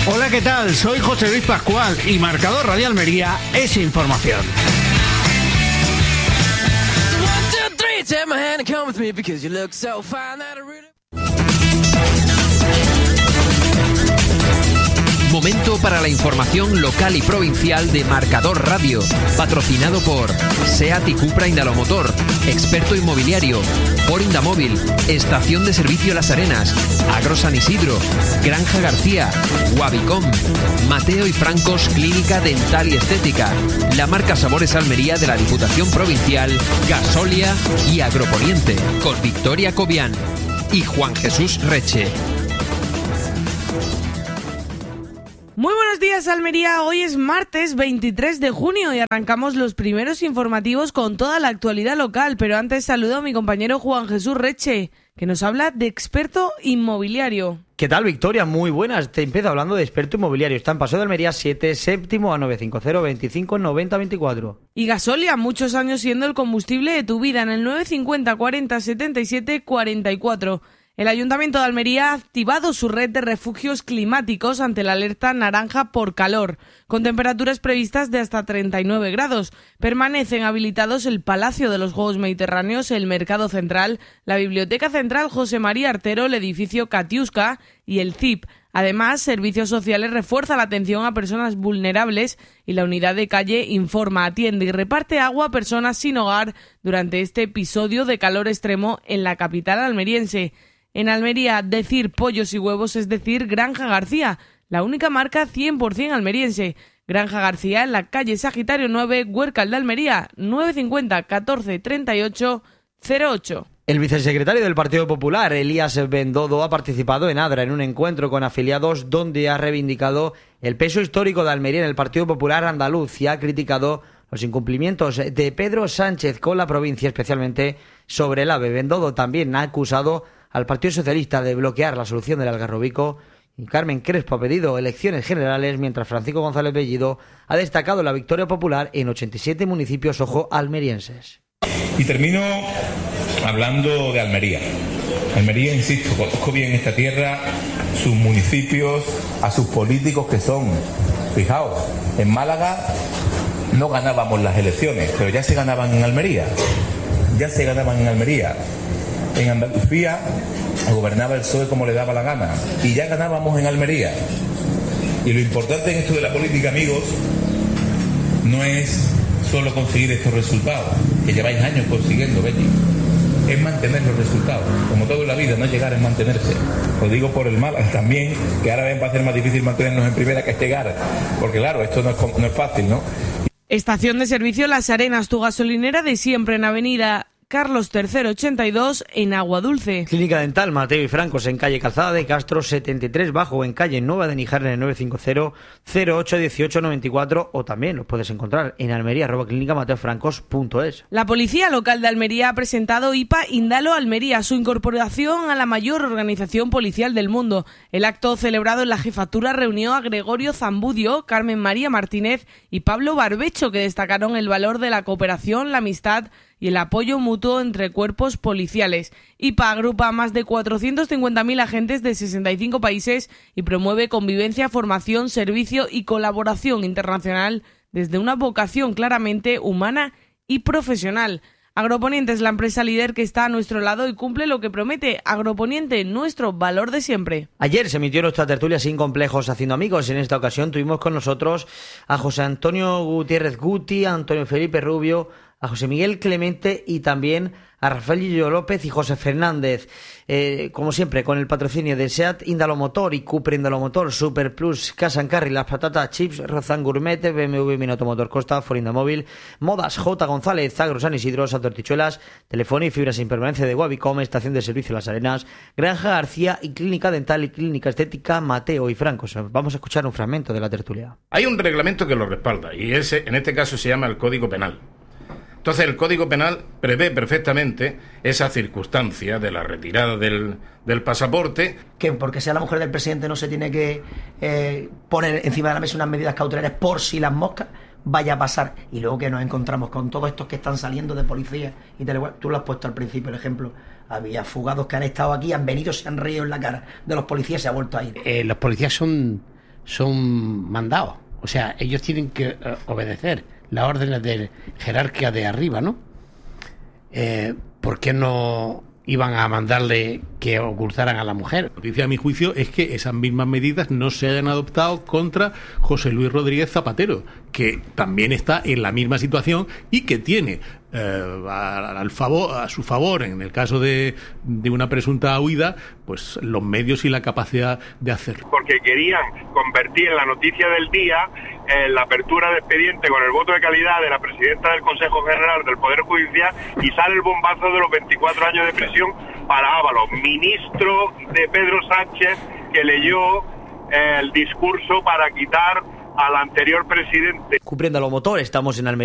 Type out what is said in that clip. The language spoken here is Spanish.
Hola, ¿qué tal? Soy José Luis Pascual y Marcador Radio Almería es información. Momento para la información local y provincial de Marcador Radio, patrocinado por SEAT y Cupra Indalomotor, Experto Inmobiliario, Ford Indamóvil, Estación de Servicio Las Arenas, Agro San Isidro, Granja García, Wabicom, Mateo y Francos Clínica Dental y Estética, la marca Sabores Almería de la Diputación Provincial, Gasolia y Agroponiente, con Victoria Cobian y Juan Jesús Reche. Muy buenos días, Almería. Hoy es martes 23 de junio y arrancamos los primeros informativos con toda la actualidad local. Pero antes saludo a mi compañero Juan Jesús Reche, que nos habla de Experto Inmobiliario. ¿Qué tal, Victoria? Muy buenas. Te empiezo hablando de Experto Inmobiliario. Está en Paseo de Almería 7, séptimo a 950 25 90 24. Y Gasolia, muchos años siendo el combustible de tu vida, en el 950 40 77 44. El Ayuntamiento de Almería ha activado su red de refugios climáticos ante la alerta naranja por calor, con temperaturas previstas de hasta 39 grados. Permanecen habilitados el Palacio de los Juegos Mediterráneos, el Mercado Central, la Biblioteca Central José María Artero, el edificio Katiuska y el CIP. Además, Servicios Sociales refuerza la atención a personas vulnerables y la unidad de calle informa, atiende y reparte agua a personas sin hogar durante este episodio de calor extremo en la capital almeriense. En Almería, decir pollos y huevos es decir Granja García, la única marca 100% almeriense. Granja García en la calle Sagitario 9, Huércal de Almería, 950 14 38 08. El vicesecretario del Partido Popular, Elías Bendodo, ha participado en Adra en un encuentro con afiliados donde ha reivindicado el peso histórico de Almería en el Partido Popular andaluz y ha criticado los incumplimientos de Pedro Sánchez con la provincia, especialmente sobre el AVE. Bendodo también ha acusado al Partido Socialista de bloquear la solución del Algarrobico y Carmen Crespo ha pedido elecciones generales, mientras Francisco González Bellido ha destacado la victoria popular en 87 municipios, ojo, almerienses. Y termino hablando de Almería. Almería, insisto, conozco bien esta tierra, sus municipios, a sus políticos que son. Fijaos, en Málaga no ganábamos las elecciones, pero ya se ganaban en Almería. En Andalucía gobernaba el PSOE como le daba la gana y ya ganábamos en Almería. Y lo importante en esto de la política, amigos, no es solo conseguir estos resultados, que lleváis años consiguiendo, Belli. Es mantener los resultados. Como todo en la vida, no llegar es mantenerse. Lo digo por el Málaga también, que ahora va a ser más difícil mantenernos en primera que llegar. Porque claro, esto no es fácil, ¿no? Estación de servicio Las Arenas, tu gasolinera de siempre, en Avenida Carlos III 82 en Agua Dulce. Clínica Dental Mateo y Francos en calle Calzada de Castro 73 bajo, en calle Nueva de Níjar en el 950 08 18 94, o también los puedes encontrar en Almería @clinicamateofrancos.es. La Policía Local de Almería ha presentado IPA Indalo Almería, su incorporación a la mayor organización policial del mundo. El acto celebrado en la jefatura reunió a Gregorio Zambudio, Carmen María Martínez y Pablo Barbecho, que destacaron el valor de la cooperación, la amistad y el apoyo mutuo entre cuerpos policiales. IPA agrupa a más de 450.000 agentes de 65 países y promueve convivencia, formación, servicio y colaboración internacional desde una vocación claramente humana y profesional. Agroponiente es la empresa líder que está a nuestro lado y cumple lo que promete. Agroponiente, nuestro valor de siempre. Ayer se emitió nuestra tertulia Sin Complejos Haciendo Amigos. En esta ocasión tuvimos con nosotros a José Antonio Gutiérrez Guti, a Antonio Felipe Rubio, a José Miguel Clemente y también a Rafael Lillo López y José Fernández. Como siempre, con el patrocinio de SEAT Indalomotor y Cupra Indalomotor, Super Plus, Casa Carry, Las Patatas Chips, Rozan Gourmet, BMW Minuto Motor Costa, Ford Indamóvil, Modas J. González, Agro San Isidro, Santo Hortichuelas, Telefonía y Fibra sin permanencia de Wabicom, Estación de Servicio Las Arenas, Granja García y Clínica Dental y Clínica Estética Mateo y Francos. Vamos a escuchar un fragmento de la tertulia. Hay un reglamento que lo respalda y ese, en este caso, se llama el Código Penal. Entonces el Código Penal prevé perfectamente esa circunstancia de la retirada del pasaporte. Que porque sea la mujer del presidente no se tiene que poner encima de la mesa unas medidas cautelares por si las moscas vaya a pasar. Y luego que nos encontramos con todos estos que están saliendo de policía y tú lo has puesto al principio, el ejemplo. Había fugados que han estado aquí, han venido, se han reído en la cara de los policías y se ha vuelto a ir. Los policías son son mandados. O sea, ellos tienen que obedecer las órdenes de jerarquía de arriba, ¿no? ¿Por qué no iban a mandarle que ocultaran a la mujer? La noticia, a mi juicio, es que esas mismas medidas no se hayan adoptado contra José Luis Rodríguez Zapatero, que también está en la misma situación y que tiene a su favor, en el caso de una presunta huida, pues los medios y la capacidad de hacerlo. Porque querían convertir en la noticia del día la apertura de expediente con el voto de calidad de la presidenta del Consejo General del Poder Judicial, y sale el bombazo de los 24 años de prisión para Ábalos, ministro de Pedro Sánchez, que leyó el discurso para quitar al anterior presidente. Cubriendo los motores, estamos en Almería.